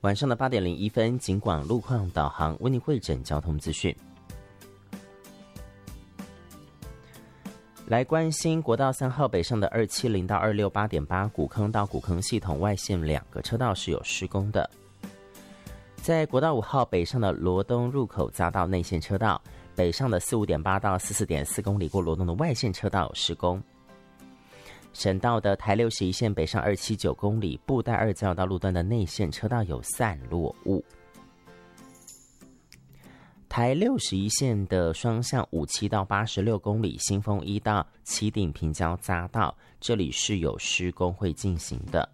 晚上的8点01分，警广路况导航为您汇整交通资讯。来关心国道3号北上的270到268.8古坑到古坑系统外线2个车道是有施工的。在国道5号北上的罗东入口匝道内线车道，北上的45.8到44.4公里过罗东的外线车道有施工。省道的台61线北上279公里布袋2交道路段的内线车道有散落物。台61线的双向57到86公里新丰1到旗顶平交匝道，这里是有施工会进行的。